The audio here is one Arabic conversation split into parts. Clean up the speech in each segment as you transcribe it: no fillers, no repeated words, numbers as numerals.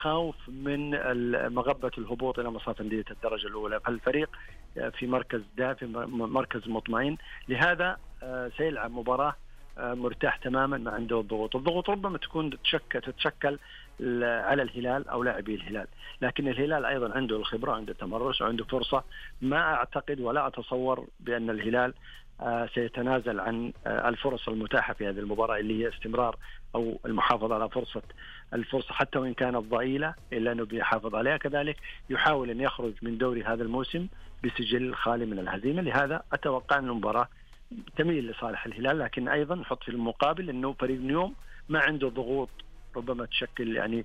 خوف من مغبة الهبوط إلى مصاف أندية الدرجة الأولى، فالفريق في مركز دافئ، مركز مطمئن، لهذا سيلعب مباراة مرتاح تماما، ما عنده الضغوط ربما تتشكل على الهلال أو لاعبي الهلال، لكن الهلال أيضا عنده الخبرة، عنده التمرس، وعنده فرصة. ما أعتقد ولا أتصور بأن الهلال سيتنازل عن الفرص المتاحة في هذه المباراة، اللي هي استمرار أو المحافظة على الفرصة حتى وإن كانت ضئيلة، إلا أنه بيحافظ عليها. كذلك يحاول أن يخرج من دوري هذا الموسم بسجل خالي من الهزيمة. لهذا أتوقع أن المباراة تميل لصالح الهلال، لكن أيضا نحط في المقابل أنه فريق نيوم ما عنده ضغوط ربما تشكل يعني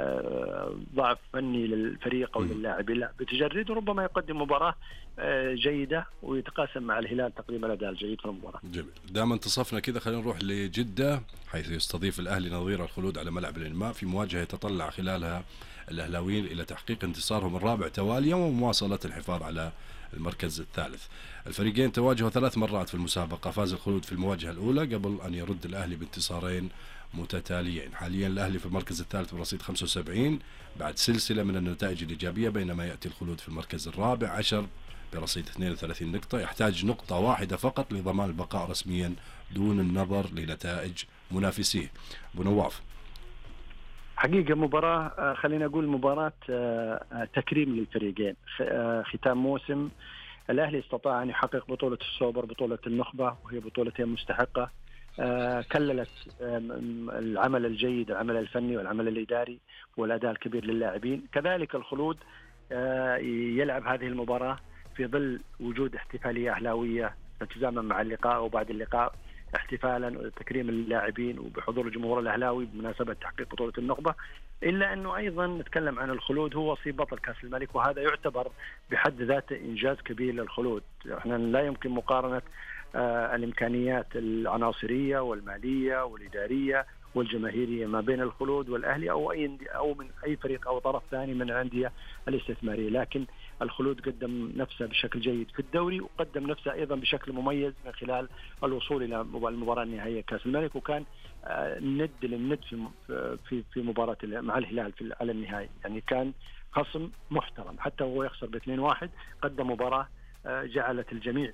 ضعف فني للفريق أو للاعب، لا بتجرد، وربما يقدم مباراة جيدة ويتقاسم مع الهلال تقريبا الأداء الجيد في المباراة. جميل. دام انتصفنا كذا خلينا نروح لجدة، حيث يستضيف الأهلي نظير الخلود على ملعب الإنماء في مواجهة يتطلع خلالها الأهلاويين إلى تحقيق انتصارهم الرابع تواليا ومواصلة الحفاظ على المركز الثالث. الفريقين تواجهوا 3 مرات في المسابقة، فاز الخلود في المواجهة الأولى قبل أن يرد الأهلي بانتصارين متتاليين. حاليا الأهلي في المركز الثالث برصيد 75 بعد سلسلة من النتائج الإيجابية، بينما يأتي الخلود في المركز الرابع عشر برصيد 32 نقطة، يحتاج نقطة واحدة فقط لضمان البقاء رسميا دون النظر لنتائج منافسيه. أبو نواف، حقيقة مباراة خلينا أقول مباراة تكريم للفريقين، ختام موسم. الأهلي استطاع أن يحقق بطولة السوبر، بطولة النخبة، وهي بطولتين مستحقة، كللت العمل الجيد، العمل الفني والعمل الإداري والأداء الكبير للاعبين. كذلك الخلود يلعب هذه المباراة في ظل وجود احتفالية أهلاوية تتزامن مع اللقاء وبعد اللقاء، احتفالا وتكريم اللاعبين وبحضور الجمهور الأهلاوي بمناسبة تحقيق بطولة النخبة. إلا أنه أيضا نتكلم عن الخلود هو وصيف بطل كأس الملك، وهذا يعتبر بحد ذاته إنجاز كبير للخلود. احنا لا يمكن مقارنة الإمكانيات العناصرية والمالية والإدارية والجماهيرية ما بين الخلود والأهلي أو من أي فريق أو طرف ثاني من الأندية الاستثمارية، لكن الخلود قدم نفسه بشكل جيد في الدوري، وقدم نفسه أيضا بشكل مميز من خلال الوصول إلى المباراة النهائية كأس الملك، وكان ند للند في مباراة مع الهلال على النهائي. يعني كان خصم محترم، حتى وهو يخسر ب2-1 قدم مباراة جعلت الجميع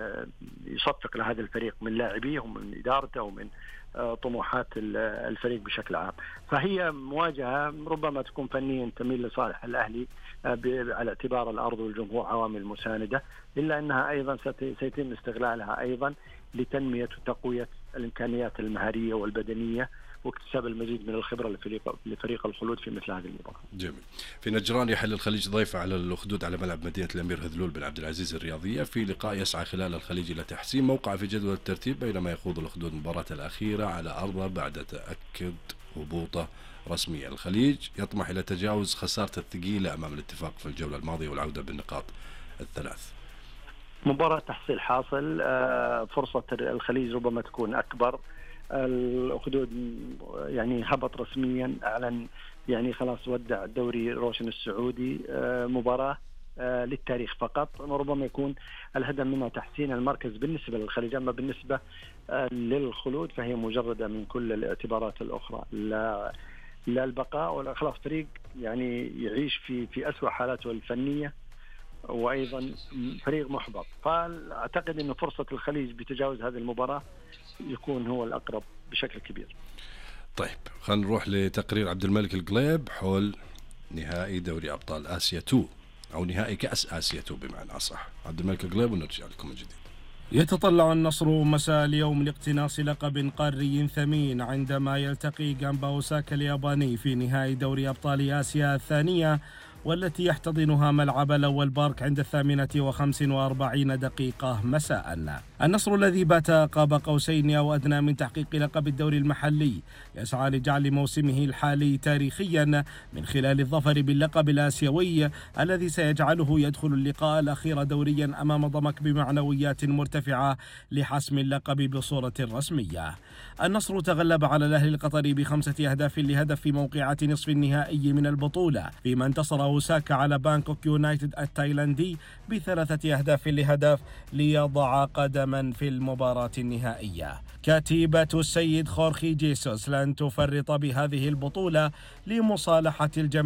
يصفق لهذا الفريق من لاعبيه ومن إدارته ومن طموحات الفريق بشكل عام. فهي مواجهة ربما تكون فنيا تميل لصالح الأهلي على اعتبار الأرض والجمهور عوامل مساندة، إلا أنها أيضا سيتم استغلالها أيضا لتنمية وتقوية الإمكانيات المهارية والبدنية واكتساب المزيد من الخبرة لفريق الخلود في مثل هذه المباراة. جميل. في نجران يحل الخليج ضيفه على الأخدود على ملعب مدينة الأمير هذلول بن عبد العزيز الرياضية في لقاء يسعى خلال الخليج إلى تحسين موقعه في جدول الترتيب، بينما يخوض الأخدود المباراة الأخيرة على أرضه بعد تأكد هبوطه رسميا. الخليج يطمح إلى تجاوز خسارة الثقيلة أمام الاتفاق في الجولة الماضية والعودة بالنقاط الثلاث. مباراة تحصيل حاصل، فرصة الخليج ربما تكون أكبر. الأخدود يعني هبط رسميا، أعلن يعني خلاص ودع دوري روشن السعودي، مباراة للتاريخ فقط، ربما يكون الهدف منها تحسين المركز بالنسبة للخليج. أما بالنسبة للخلود فهي مجردة من كل الاعتبارات الأخرى، لا البقاء ولا خلاص فريق يعني يعيش في أسوأ حالاته الفنية، وأيضا فريق محبط. فأعتقد أن فرصة الخليج بتجاوز هذه المباراة يكون هو الأقرب بشكل كبير. طيب خلينا نروح لتقرير عبد الملك القليب حول نهائي دوري أبطال آسيا 2 أو نهائي كأس آسيا 2 بمعنى أصح. عبد الملك القليب ونرجع لكم من جديد. يتطلع النصر مساء اليوم لاقتناص لقب قاري ثمين عندما يلتقي جامبا أوساكا الياباني في نهائي دوري أبطال آسيا الثانية، والتي يحتضنها ملعب الأول بارك عند 8:45 دقيقة مساء. النصر الذي بات قاب قوسين أو أدنى من تحقيق لقب الدوري المحلي يسعى لجعل موسمه الحالي تاريخيا من خلال الظفر باللقب الآسيوي الذي سيجعله يدخل اللقاء الأخير دوريا أمام ضمك بمعنويات مرتفعة لحسم اللقب بصورة رسمية. النصر تغلب على الأهلي القطري ب5 أهداف لهدف في موقعة نصف النهائي من البطولة، فيما انتصر أوساكا على بانكوك يونايتد التايلاندي ب3 أهداف لهدف ليضع قدما في المباراة النهائية. كتيبة السيد خورخي جيسوس لن تفرط بهذه البطولة لمصالحة الجميع